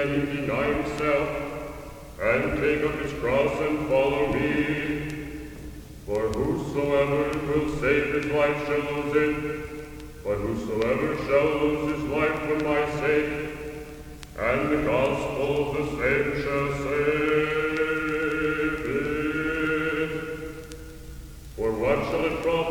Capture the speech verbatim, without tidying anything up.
he deny himself, and take up his cross and follow me. For whosoever will save his life shall lose it, but whosoever shall lose his life for my sake, and the gospel of the same shall